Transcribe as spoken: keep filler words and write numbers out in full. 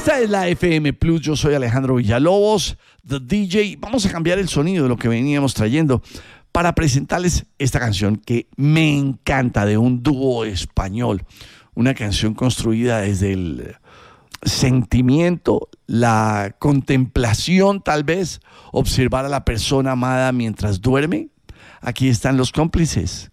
Esta es la F M Plus, yo soy Alejandro Villalobos, The D J. Vamos a cambiar el sonido de lo que veníamos trayendo para presentarles esta canción que me encanta, de un dúo español. Una canción construida desde el sentimiento, la contemplación, tal vez, observar a la persona amada mientras duerme. Aquí están Los Cómplices.